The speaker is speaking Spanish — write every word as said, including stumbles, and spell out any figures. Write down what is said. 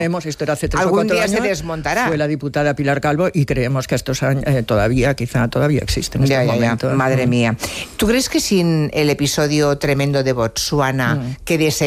Hemos esto era hace tres Algún o cuatro día años. se desmontará. Fue la diputada Pilar Calvo y creemos que estos años eh, todavía, quizá todavía existen en Ya, este ya, momento. ya. Madre Mm. mía. ¿Tú crees que sin el episodio tremendo de Botsuana, Mm. que de